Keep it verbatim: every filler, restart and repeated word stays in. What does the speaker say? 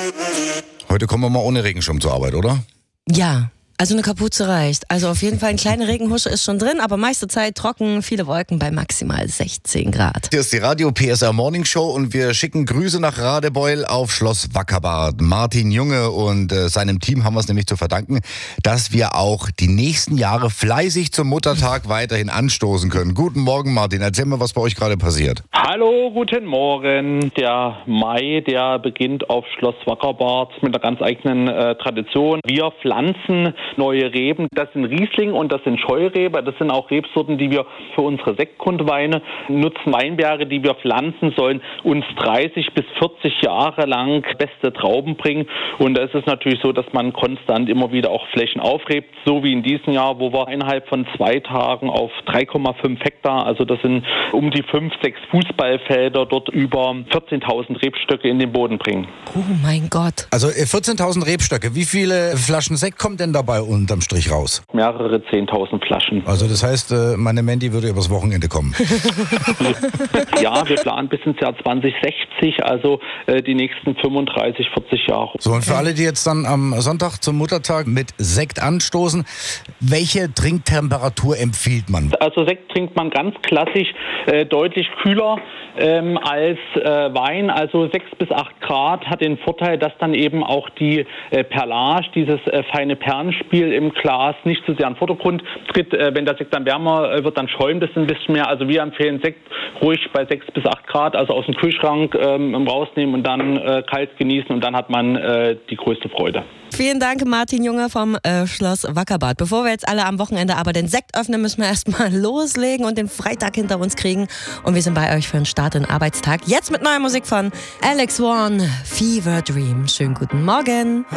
Heute kommen wir mal ohne Regenschirm zur Arbeit, oder? Ja, also eine Kapuze reicht. Also auf jeden Fall eine kleine Regenhusche ist schon drin, aber meiste Zeit trocken, viele Wolken bei maximal sechzehn Grad. Hier ist die Radio P S R Morning Show und wir schicken Grüße nach Radebeul auf Schloss Wackerbad. Martin Junge und äh, seinem Team haben wir es nämlich zu verdanken, dass wir auch die nächsten Jahre fleißig zum Muttertag weiterhin anstoßen können. Guten Morgen, Martin. Erzähl mal, was bei euch gerade passiert. Hallo, guten Morgen. Der Mai, der beginnt auf Schloss Wackerbad mit einer ganz eigenen äh, Tradition. Wir pflanzen neue Reben. Das sind Riesling und das sind Scheurebe. Das sind auch Rebsorten, die wir für unsere Sektgrundweine nutzen. Weinberge, die wir pflanzen, sollen uns dreißig bis vierzig Jahre lang beste Trauben bringen. Und da ist es natürlich so, dass man konstant immer wieder auch Flächen aufrebt. So wie in diesem Jahr, wo wir innerhalb von zwei Tagen auf drei Komma fünf Hektar, also das sind um die fünf, sechs Fußballfelder, dort über vierzehntausend Rebstöcke in den Boden bringen. Oh mein Gott. Also vierzehntausend Rebstöcke. Wie viele Flaschen Sekt kommt denn dabei unterm Strich raus? Mehrere zehntausend Flaschen. Also das heißt, meine Mandy würde übers Wochenende kommen. Ja, wir planen bis ins Jahr zwanzig sechzig, also äh, die nächsten fünfunddreißig, vierzig Jahre. So, und für alle, die jetzt dann am Sonntag zum Muttertag mit Sekt anstoßen, welche Trinktemperatur empfiehlt man? Also Sekt trinkt man ganz klassisch äh, deutlich kühler ähm, als äh, Wein, also sechs bis acht Grad, hat den Vorteil, dass dann eben auch die äh, Perlage, dieses äh, feine Perlenspiel im Glas nicht zu sehr in den Vordergrund tritt. Äh, wenn der Sekt dann wärmer äh, wird, dann schäumt es ein bisschen mehr. Also wir empfehlen Sekt ruhig bei sechs bis acht Grad, also aus dem Kühlschrank ähm, rausnehmen und dann äh, kalt genießen und dann hat man äh, die größte Freude. Vielen Dank, Martin Junge vom äh, Schloss Wackerbad. Bevor wir jetzt alle am Wochenende aber den Sekt öffnen, müssen wir erstmal loslegen und den Freitag hinter uns kriegen. Und wir sind bei euch für einen Start in den Arbeitstag. Jetzt mit neuer Musik von Alex Warren, Fever Dream. Schönen guten Morgen.